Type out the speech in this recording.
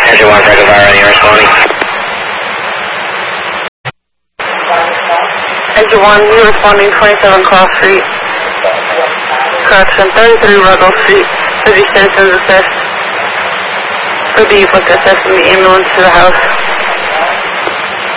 Engine 1 Franklin Fire, you're responding. Engine 1, you're responding 27 Cross Street. Correction, 33 Ruggles Street, for the citizens assist. For the book assist in the ambulance to the house.